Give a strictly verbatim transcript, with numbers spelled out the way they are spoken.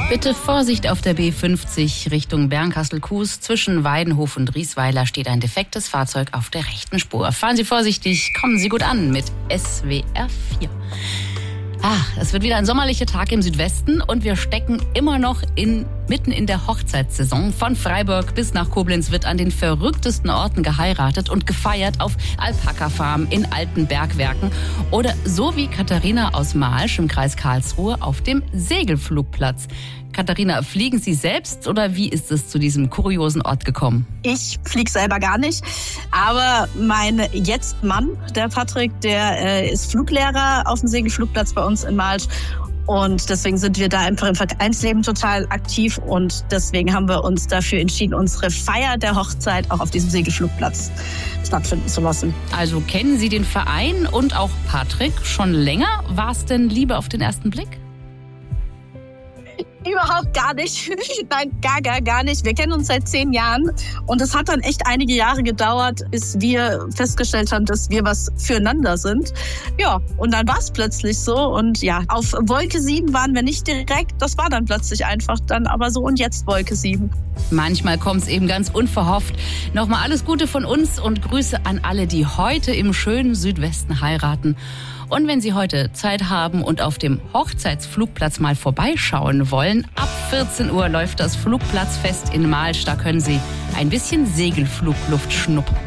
Bitte Vorsicht auf der B fünfzig Richtung Bernkastel-Kues. Zwischen Weidenhof und Riesweiler steht ein defektes Fahrzeug auf der rechten Spur. Fahren Sie vorsichtig, kommen Sie gut an mit S W R vier. Ah, es wird wieder ein sommerlicher Tag im Südwesten und wir stecken immer noch in, mitten in der Hochzeitssaison. Von Freiburg bis nach Koblenz wird an den verrücktesten Orten geheiratet und gefeiert, auf Alpaka-Farmen, in alten Bergwerken oder so wie Katharina aus Malsch im Kreis Karlsruhe auf dem Segelflugplatz. Katharina, fliegen Sie selbst oder wie ist es zu diesem kuriosen Ort gekommen? Ich fliege selber gar nicht, aber mein jetzt Mann, der Patrick, der äh, ist Fluglehrer auf dem Segelflugplatz bei uns in Malsch. Und deswegen sind wir da einfach im Vereinsleben total aktiv und deswegen haben wir uns dafür entschieden, unsere Feier der Hochzeit auch auf diesem Segelflugplatz stattfinden zu lassen. Also kennen Sie den Verein und auch Patrick schon länger? War es denn Liebe auf den ersten Blick? Überhaupt gar nicht. Nein, gar, gar, gar nicht. Wir kennen uns seit zehn Jahren und es hat dann echt einige Jahre gedauert, bis wir festgestellt haben, dass wir was füreinander sind. Ja, und dann war es plötzlich so und ja, auf Wolke sieben waren wir nicht direkt. Das war dann plötzlich einfach dann aber so und jetzt Wolke sieben. Manchmal kommt es eben ganz unverhofft. Nochmal alles Gute von uns und Grüße an alle, die heute im schönen Südwesten heiraten. Und wenn Sie heute Zeit haben und auf dem Hochzeitsflugplatz mal vorbeischauen wollen, ab vierzehn Uhr läuft das Flugplatzfest in Malsch. Da können Sie ein bisschen Segelflugluft schnuppern.